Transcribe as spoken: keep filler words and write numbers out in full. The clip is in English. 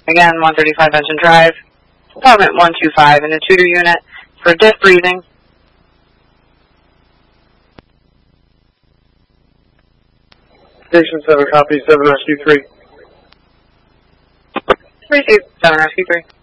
Again, one thirty-five Benson Drive, Department one two five in the tutor unit for deaf breathing. Station seven, copy, seven Rescue three. Received, seven Rescue three.